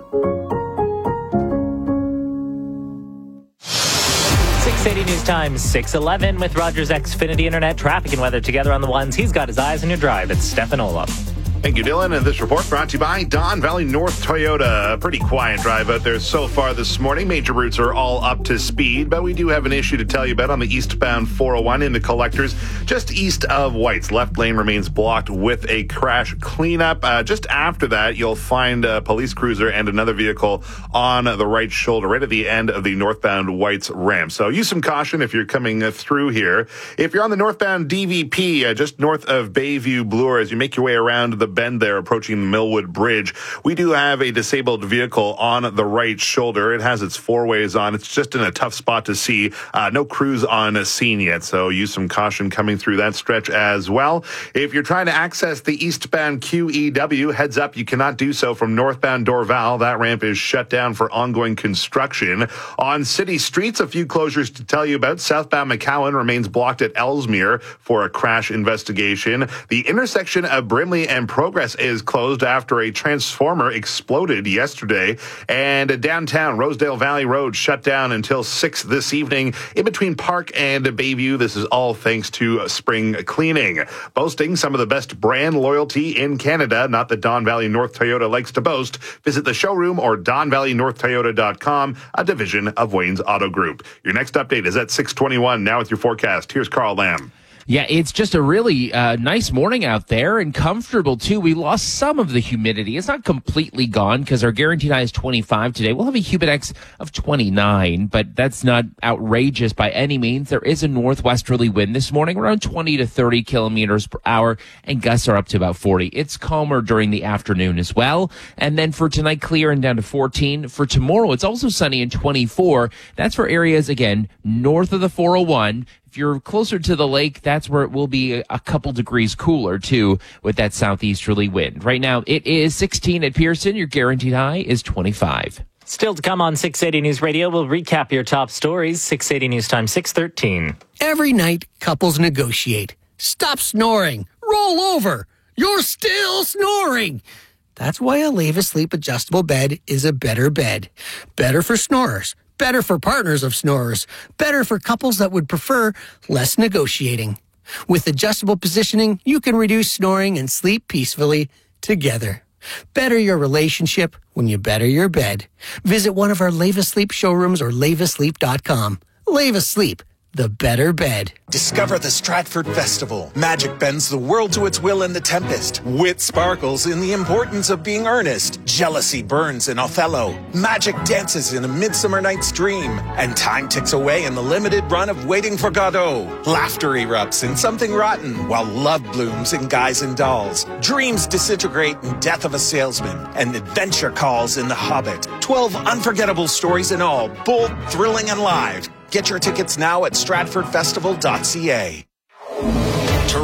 six eighty News Time, six eleven with Rogers Xfinity Internet. Traffic and weather together on the ones. He's got his eyes on your drive. It's Stefan Olaf. Thank you, Dylan. And this report brought to you by Don Valley North Toyota. A pretty quiet drive out there so far this morning. Major routes are all up to speed, but we do have an issue to tell you about on the eastbound four oh one into Collectors, just east of White's. Left lane remains blocked with a crash cleanup. Uh, just after that, you'll find a police cruiser and another vehicle on the right shoulder, right at the end of the northbound White's ramp. So use some caution if you're coming through here. If you're on the northbound D V P, uh, just north of Bayview Bloor, as you make your way around the bend there approaching the Millwood Bridge, we do have a disabled vehicle on the right shoulder. It has its four ways on. It's just in a tough spot to see. Uh, no crews on scene yet, so use some caution coming through that stretch as well. If you're trying to access the eastbound Q E W, heads up, you cannot do so from northbound Dorval. That ramp is shut down for ongoing construction. On city streets, a few closures to tell you about. Southbound McCowan remains blocked at Ellesmere for a crash investigation. The intersection of Brimley and Progress is closed after a transformer exploded yesterday. And downtown Rosedale Valley Road shut down until six this evening in between Park and Bayview. This is all thanks to spring cleaning. Boasting some of the best brand loyalty in Canada, not that Don Valley North Toyota likes to boast. Visit the showroom or don valley north toyota dot com, a division of Wayne's Auto Group. Your next update is at six twenty-one. Now with your forecast, here's Carl Lamb. Yeah, it's just a really uh, nice morning out there and comfortable, too. We lost some of the humidity. It's not completely gone because our guaranteed high is twenty-five today. We'll have a humidex of twenty-nine, but that's not outrageous by any means. There is a northwesterly wind this morning, around twenty to thirty kilometers per hour, and gusts are up to about forty. It's calmer during the afternoon as well. And then for tonight, clear and down to fourteen. For tomorrow, it's also sunny and twenty-four. That's for areas, again, north of the four oh one. If you're closer to the lake, that's where it will be a couple degrees cooler, too, with that southeasterly wind. Right now, it is sixteen at Pearson. Your guaranteed high is twenty-five. Still to come on six eighty News Radio, we'll recap your top stories. six eighty News Time, six thirteen. Every night, couples negotiate. Stop snoring. Roll over. You're still snoring. That's why a Leva Sleep adjustable bed is a better bed. Better for snorers. Better for partners of snorers. Better for couples that would prefer less negotiating. With adjustable positioning, you can reduce snoring and sleep peacefully together. Better your relationship when you better your bed. Visit one of our Leva Sleep showrooms or leva sleep dot com. Leva Sleep, the better bed. Discover the Stratford Festival. Magic bends the world to its will in The Tempest. Wit sparkles in the importance of being earnest. Jealousy burns in Othello. Magic dances in A Midsummer Night's Dream. And time ticks away in the limited run of Waiting for Godot. Laughter erupts in Something Rotten, while love blooms in Guys and Dolls. Dreams disintegrate in Death of a Salesman. And adventure calls in The Hobbit. Twelve unforgettable stories in all, bold, thrilling, and live. Get your tickets now at stratford festival dot c a. Toronto's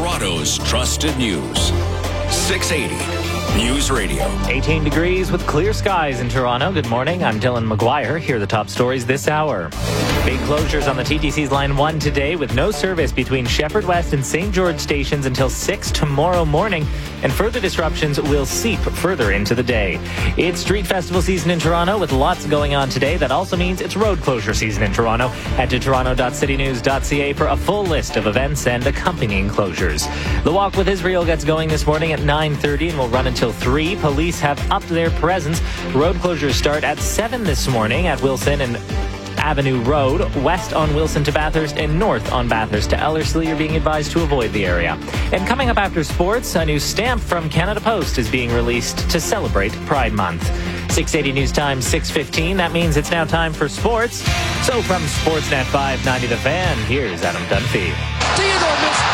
Toronto's trusted news. six eighty News Radio. eighteen degrees with clear skies in Toronto. Good morning. I'm Dylan McGuire. Here are the top stories this hour. Big closures on the T T C's Line one today with no service between Shepherd West and Saint George stations until six tomorrow morning. And further disruptions will seep further into the day. It's street festival season in Toronto with lots going on today. That also means it's road closure season in Toronto. Head to toronto dot city news dot c a for a full list of events and accompanying closures. The Walk with Israel gets going this morning at nine thirty and will run until three. Police have upped their presence. Road closures start at seven this morning at Wilson and Avenue Road, west on Wilson to Bathurst, and north on Bathurst to Ellerslie. You're being advised to avoid the area. And coming up after sports, a new stamp from Canada Post is being released to celebrate Pride Month. six eighty News Time, six fifteen. That means it's now time for sports. So from Sportsnet five ninety The Fan, here's Adam Dunphy. Theodore missed.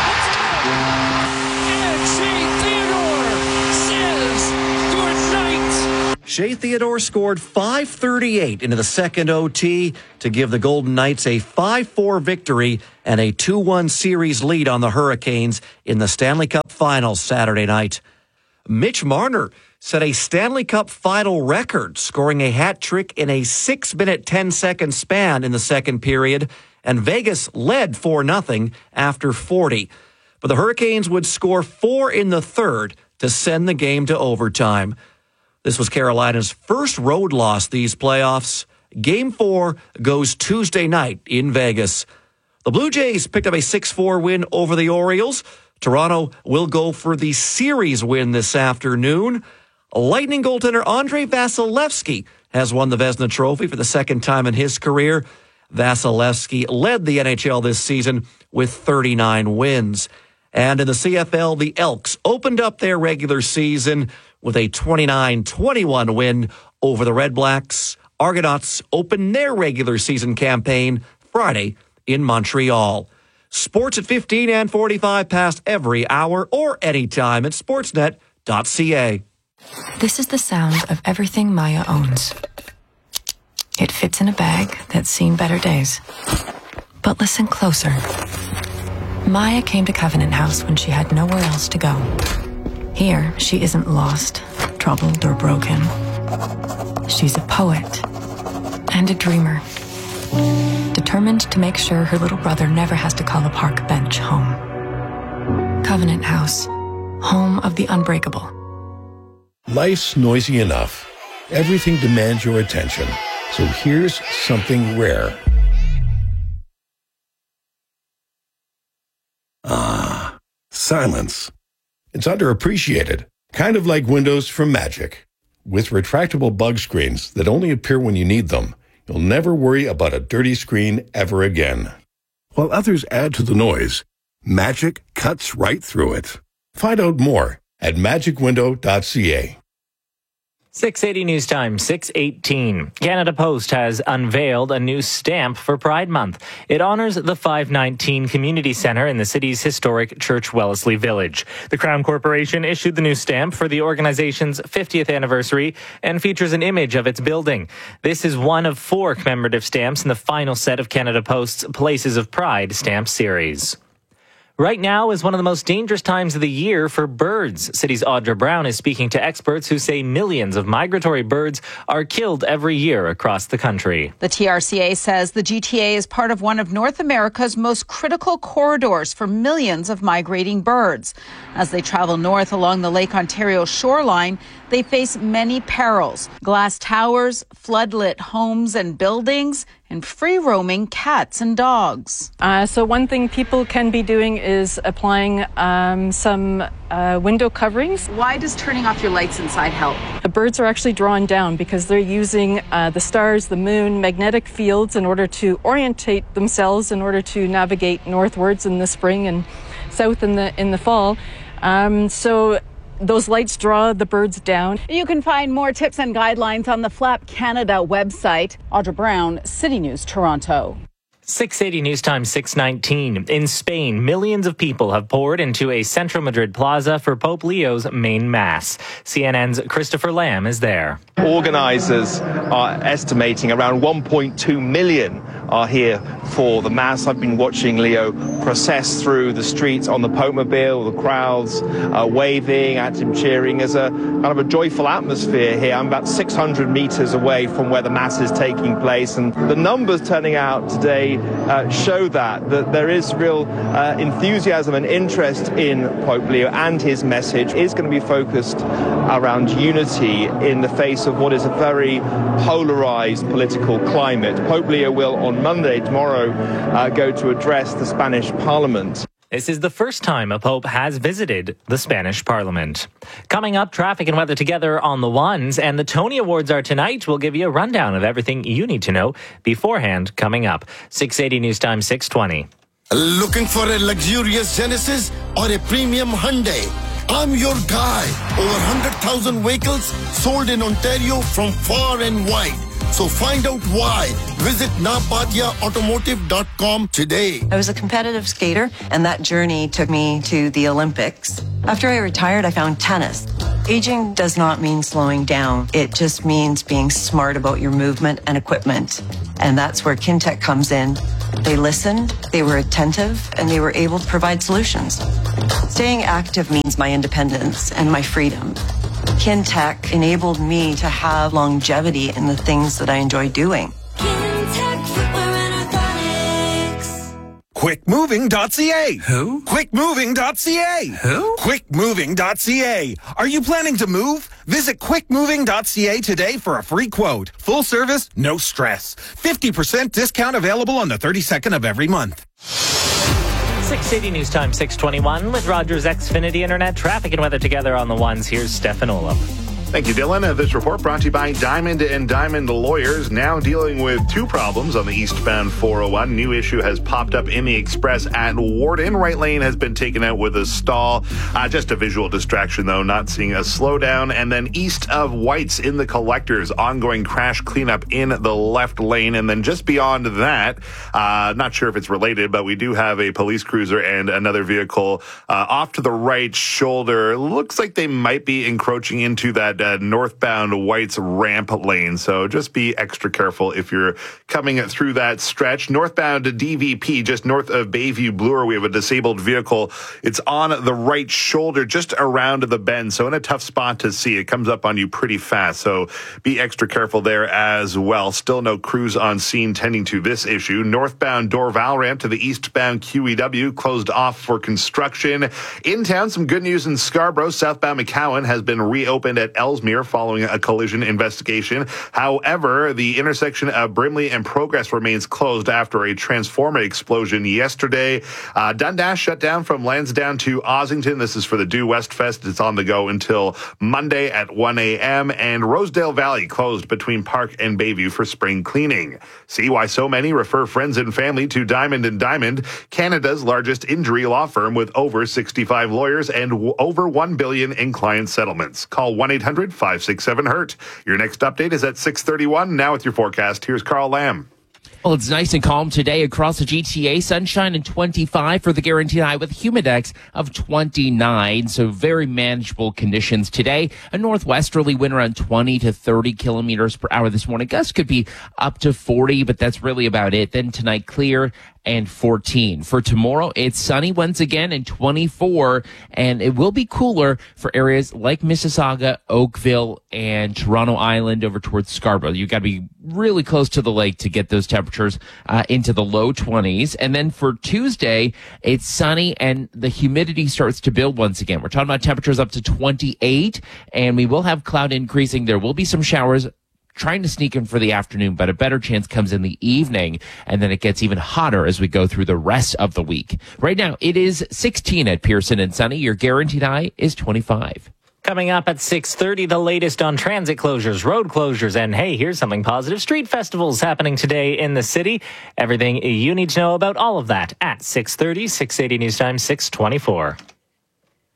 And Shea Theodore says good night. Shea Theodore scored five thirty-eight into the second O T to give the Golden Knights a five four victory and a two one series lead on the Hurricanes in the Stanley Cup Finals Saturday night. Mitch Marner set a Stanley Cup final record, scoring a hat trick in a six minute ten second span in the second period, and Vegas led four nothing after forty. But the Hurricanes would score four in the third to send the game to overtime. This was Carolina's first road loss these playoffs. Game four goes Tuesday night in Vegas. The Blue Jays picked up a six four win over the Orioles. Toronto will go for the series win this afternoon. Lightning goaltender Andrei Vasilevsky has won the Vezina Trophy for the second time in his career. Vasilevsky led the N H L this season with thirty-nine wins. And in the C F L, the Elks opened up their regular season with a twenty-nine twenty-one win over the Red Blacks. Argonauts opened their regular season campaign Friday in Montreal. Sports at fifteen and forty-five past every hour or anytime at sportsnet dot c a. This is the sound of everything Maya owns. It fits in a bag that's seen better days. But listen closer. Maya came to Covenant House when she had nowhere else to go. Here, she isn't lost, troubled, or broken. She's a poet and a dreamer, determined to make sure her little brother never has to call a park bench home. Covenant House, home of the unbreakable. Life's noisy enough. Everything demands your attention. So here's something rare. Ah, silence. It's underappreciated, kind of like windows from Magic. With retractable bug screens that only appear when you need them, you'll never worry about a dirty screen ever again. While others add to the noise, Magic cuts right through it. Find out more at magic window dot c a. six eighty News Time, six eighteen. Canada Post has unveiled a new stamp for Pride Month. It honors the five nineteen Community Centre in the city's historic Church Wellesley Village. The Crown Corporation issued the new stamp for the organization's fiftieth anniversary and features an image of its building. This is one of four commemorative stamps in the final set of Canada Post's Places of Pride stamp series. Right now is one of the most dangerous times of the year for birds. City's Audra Brown is speaking to experts who say millions of migratory birds are killed every year across the country. The T R C A says the G T A is part of one of North America's most critical corridors for millions of migrating birds. As they travel north along the Lake Ontario shoreline, they face many perils: glass towers, floodlit homes and buildings, and free-roaming cats and dogs. Uh, so one thing people can be doing is applying um, some uh, window coverings. Why does turning off your lights inside help? The birds are actually drawn down because they're using uh, the stars, the moon, magnetic fields in order to orientate themselves, in order to navigate northwards in the spring and south in the in the fall. Um, so those lights draw the birds down. You can find more tips and guidelines on the Flap Canada website. Audra Brown, City News, Toronto. six eighty News Time, six nineteen. In Spain, millions of people have poured into a Central Madrid plaza for Pope Leo's main mass. C N N's Christopher Lamb is there. Organisers are estimating around one point two million are here for the Mass. I've been watching Leo process through the streets on the Pope-mobile, the crowds uh, waving at him, cheering. There's a kind of a joyful atmosphere here. I'm about six hundred meters away from where the Mass is taking place, and the numbers turning out today uh, show that, that there is real uh, enthusiasm and interest in Pope Leo, and his message is going to be focused around unity in the face of what is a very polarized political climate. Pope Leo will on Monday, tomorrow, uh, go to address the Spanish Parliament. This is the first time a pope has visited the Spanish Parliament. Coming up, traffic and weather together on the ones, and the Tony Awards are tonight. We'll give you a rundown of everything you need to know beforehand coming up. six eighty News Time, six twenty. Looking for a luxurious Genesis or a premium Hyundai? I'm your guy. Over one hundred thousand vehicles sold in Ontario from far and wide. So find out why. Visit napatia automotive dot com today. I was a competitive skater, and that journey took me to the Olympics. After I retired, I found tennis. Aging does not mean slowing down. It just means being smart about your movement and equipment. And that's where Kintec comes in. They listened, they were attentive, and they were able to provide solutions. Staying active means my independence and my freedom. Kintec enabled me to have longevity in the things that I enjoy doing. quick moving dot c a. Who? quick moving dot c a. Who? quick moving dot c a. Are you planning to move? Visit quick moving dot c a today for a free quote. Full service, no stress. fifty percent discount available on the thirty-second of every month. six eighty News Time, six twenty-one with Rogers Xfinity Internet. Traffic and weather together on the ones. Here's Stefan Olaf. Thank you, Dylan. Uh, this report brought to you by Diamond and Diamond Lawyers, now dealing with two problems on the eastbound four oh one. New issue has popped up in the Express at Warden. Right lane has been taken out with a stall. Uh, just a visual distraction, though, not seeing a slowdown. And then east of White's in the Collectors, ongoing crash cleanup in the left lane. And then just beyond that, uh, not sure if it's related, but we do have a police cruiser and another vehicle uh, off to the right shoulder. Looks like they might be encroaching into that Uh, northbound White's ramp lane. So just be extra careful if you're coming through that stretch. Northbound D V P, just north of Bayview Bloor, we have a disabled vehicle. It's on the right shoulder, just around the bend. So in a tough spot to see. It comes up on you pretty fast. So be extra careful there as well. Still no crews on scene tending to this issue. Northbound Dorval ramp to the eastbound Q E W closed off for construction. In town, some good news in Scarborough. Southbound McCowan has been reopened at Ellesmere following a collision investigation. However, the intersection of Brimley and Progress remains closed after a transformer explosion yesterday. Uh, Dundas shut down from Lansdowne to Ossington. This is for the Due West Fest. It's on the go until Monday at one a.m. And Rosedale Valley closed between Park and Bayview for spring cleaning. See why so many refer friends and family to Diamond and Diamond, Canada's largest injury law firm with over sixty-five lawyers and w- over one billion dollars in client settlements. Call one eight hundred five six seven hurt. Your next update is at six thirty-one. Now with your forecast, here's Carl Lamb. Well, it's nice and calm today across the G T A. Sunshine and twenty-five for the guaranteed high with humidex of twenty-nine. So very manageable conditions today. A northwesterly wind around twenty to thirty kilometers per hour this morning. Gusts could be up to forty, but that's really about it. Then tonight, clear and fourteen. For tomorrow, it's sunny once again and twenty-four, and it will be cooler for areas like Mississauga, Oakville, and Toronto Island over towards Scarborough. You got to be really close to the lake to get those temperatures uh, into the low twenties. And then for Tuesday, it's sunny and the humidity starts to build once again. We're talking about temperatures up to twenty-eight, and we will have cloud increasing. There will be some showers trying to sneak in for the afternoon, but a better chance comes in the evening, and then it gets even hotter as we go through the rest of the week. Right now, it is sixteen at Pearson and Sunny. Your guaranteed high is twenty-five. Coming up at six thirty, the latest on transit closures, road closures, and hey, here's something positive. Street festivals happening today in the city. Everything you need to know about all of that at six thirty, six eighty News Time, six twenty-four.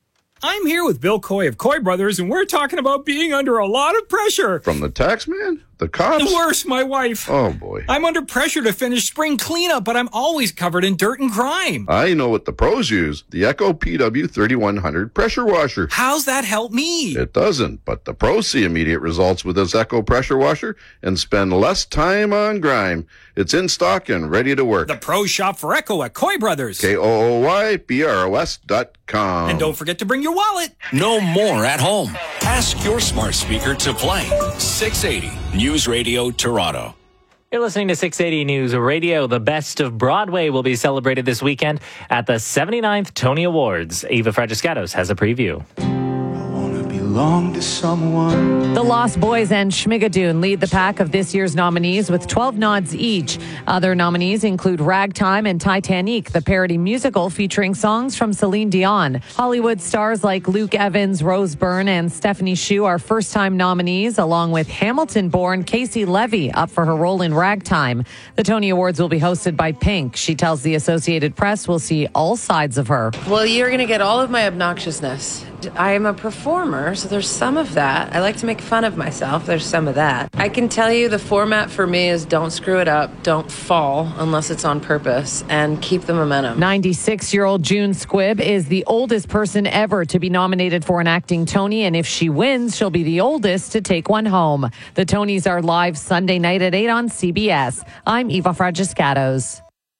I'm here with Bill Coy of Coy Brothers, and we're talking about being under a lot of pressure. From the tax man? The cops? The worst, my wife. Oh, boy. I'm under pressure to finish spring cleanup, but I'm always covered in dirt and grime. I know what the pros use. The Echo P W thirty-one hundred pressure washer. How's that help me? It doesn't, but the pros see immediate results with this Echo pressure washer and spend less time on grime. It's in stock and ready to work. The pros shop for Echo at Coy Brothers. K O O Y B R O S dot com. And don't forget to bring your wallet. No more at home. Ask your smart speaker to play six eighty News Radio Toronto. You're listening to six eighty News Radio. The Best of Broadway will be celebrated this weekend at the seventy-ninth Tony Awards. Eva Fragiscatos has a preview. Belong to someone. The Lost Boys and Schmigadoon lead the pack of this year's nominees with twelve nods each. Other nominees include Ragtime and Titanic, the parody musical featuring songs from Celine Dion. Hollywood stars like Luke Evans, Rose Byrne, and Stephanie Hsu are first-time nominees, along with Hamilton-born Casey Levy, up for her role in Ragtime. The Tony Awards will be hosted by Pink. She tells the Associated Press we'll see all sides of her. Well, you're going to get all of my obnoxiousness. I am a performer, so there's some of that. I like to make fun of myself. There's some of that. I can tell you the format for me is don't screw it up, don't fall unless it's on purpose, and keep the momentum. ninety-six-year-old June Squibb is the oldest person ever to be nominated for an acting Tony, and if she wins, she'll be the oldest to take one home. The Tonys are live Sunday night at eight on C B S. I'm Eva Fragiscatos.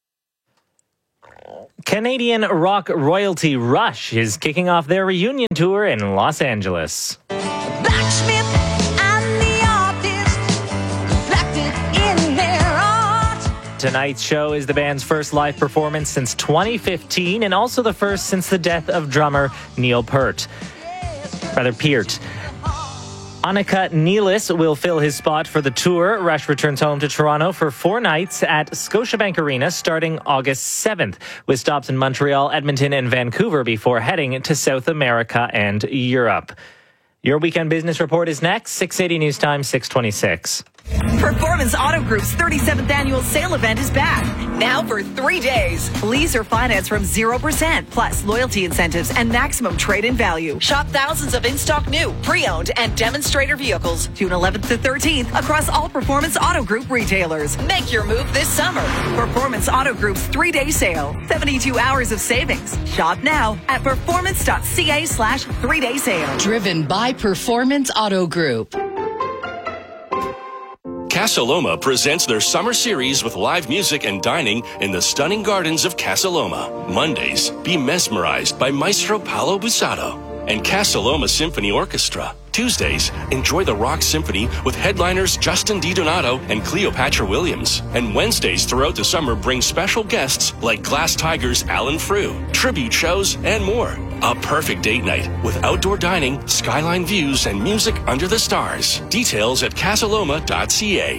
Canadian rock royalty Rush is kicking off their reunion tour in Los Angeles. Blacksmith and the artist reflected in their art. Tonight's show is the band's first live performance since twenty fifteen and also the first since the death of drummer Neil Peart. Rather, Peart. Annika Neelis will fill his spot for the tour. Rush returns home to Toronto for four nights at Scotiabank Arena starting August seventh, with stops in Montreal, Edmonton, and Vancouver before heading to South America and Europe. Your weekend business report is next. six eighty News Time, six twenty-six. Performance Auto Group's thirty-seventh annual sale event is back. Now for three days. Lease or finance from zero percent, plus loyalty incentives and maximum trade-in value. Shop thousands of in-stock new, pre-owned, and demonstrator vehicles June eleventh to thirteenth across all Performance Auto Group retailers. Make your move this summer. Performance Auto Group's three-day sale. seventy-two hours of savings. Shop now at performance.ca slash three-day sale. Driven by Performance Auto Group. Casa Loma presents their summer series with live music and dining in the stunning gardens of Casa Loma. Mondays, be mesmerized by Maestro Paolo Busato and Casa Loma Symphony Orchestra. Tuesdays, enjoy the Rock Symphony with headliners Justin DiDonato and Cleopatra Williams. And Wednesdays throughout the summer bring special guests like Glass Tigers Alan Frew, tribute shows, and more. A perfect date night with outdoor dining, skyline views, and music under the stars. Details at casaloma dot c a.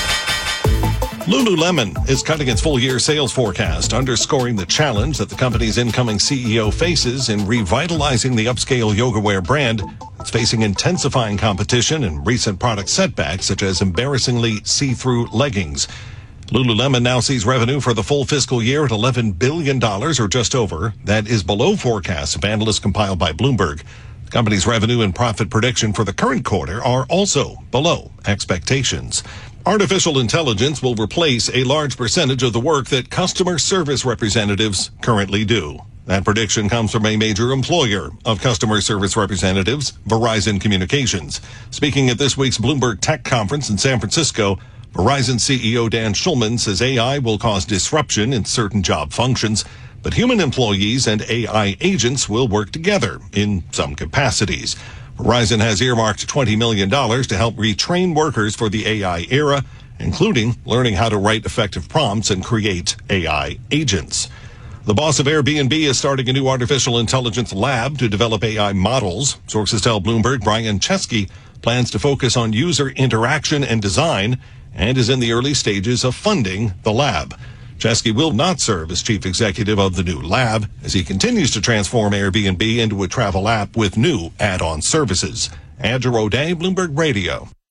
Lululemon is cutting its full-year sales forecast, underscoring the challenge that the company's incoming C E O faces in revitalizing the upscale yoga wear brand. It's facing intensifying competition and recent product setbacks, such as embarrassingly see-through leggings. Lululemon now sees revenue for the full fiscal year at eleven billion dollars, or just over. That is below forecasts of analysts compiled by Bloomberg. The company's revenue and profit prediction for the current quarter are also below expectations. Artificial intelligence will replace a large percentage of the work that customer service representatives currently do. That prediction comes from a major employer of customer service representatives, Verizon Communications. Speaking at this week's Bloomberg Tech Conference in San Francisco, Verizon C E O Dan Schulman says A I will cause disruption in certain job functions, but human employees and A I agents will work together in some capacities. Verizon has earmarked twenty million dollars to help retrain workers for the A I era, including learning how to write effective prompts and create A I agents. The boss of Airbnb is starting a new artificial intelligence lab to develop A I models. Sources tell Bloomberg Brian Chesky plans to focus on user interaction and design and is in the early stages of funding the lab. Chesky will not serve as chief executive of the new lab as he continues to transform Airbnb into a travel app with new add-on services. Andrew O'Day, Bloomberg Radio.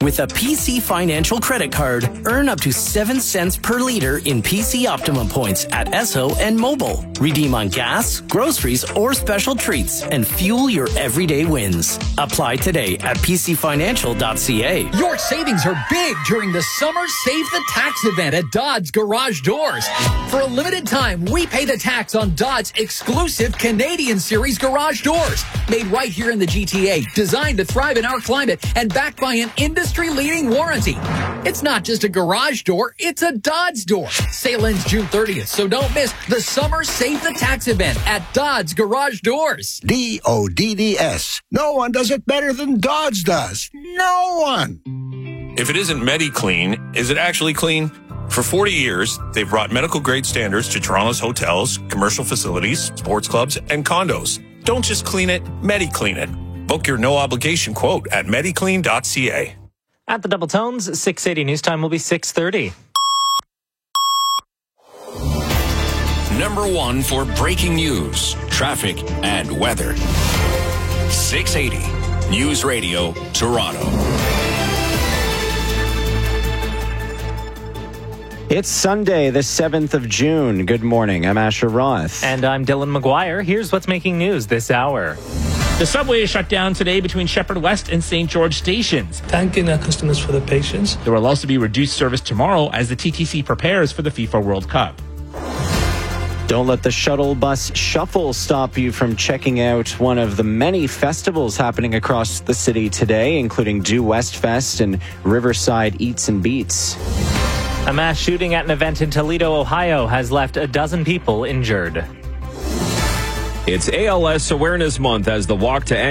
With a P C Financial credit card, earn up to seven cents per liter in P C Optimum points at Esso and Mobile. Redeem on gas, groceries, or special treats and fuel your everyday wins. Apply today at p c financial dot c a. Your savings are big during the Summer Save the Tax event at Dodds Garage Doors. For a limited time, we pay the tax on Dodds exclusive Canadian Series garage doors. Made right here in the G T A, designed to thrive in our climate, and backed by an industry-leading warranty. It's not just a garage door, it's a Dodds door. Sale ends June thirtieth, so don't miss the Summer Save the Tax event at Dodds Garage Doors. D O D D S. No one does it better than Dodds does. No one. If it isn't MediClean, is it actually clean? For forty years, they've brought medical-grade standards to Toronto's hotels, commercial facilities, sports clubs, and condos. Don't just clean it, MediClean it. Book your no-obligation quote at mediclean dot c a. At the Double Tones, six eighty news time will be six thirty. Number one for breaking news, traffic, and weather. six eighty News Radio, Toronto. It's Sunday, the seventh of June. Good morning. I'm Asher Roth. And I'm Dylan McGuire. Here's what's making news this hour. The subway is shut down today between Shepherd West and Saint George stations. Thanking our customers for their patience. There will also be reduced service tomorrow as the T T C prepares for the FIFA World Cup. Don't let the shuttle bus shuffle stop you from checking out one of the many festivals happening across the city today, including Due West Fest and Riverside Eats and Beats. A mass shooting at an event in Toledo, Ohio has left a dozen people injured. It's A L S Awareness Month as the Walk to End